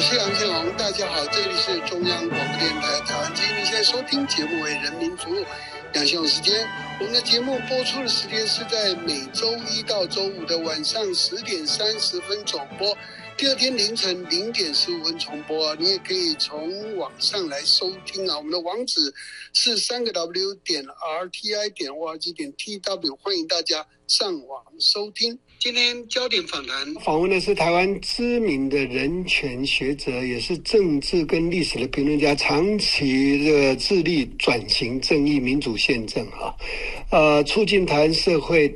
是杨建龙，大家好，这里是中央广播电台台湾之音，你现在收听节目为人民服务。杨建龙时间，我们的节目播出的时间是在每周一到周五的晚上10点30分总播，第二天凌晨0点15分重播。你也可以从网上来收听啊，我们的网址是3w.rti.org.tw， 欢迎大家上网收听。今天焦点访谈访问的是台湾知名的人权学者，也是政治跟历史的评论家，长期的致力转型正义民主宪政促进台湾社会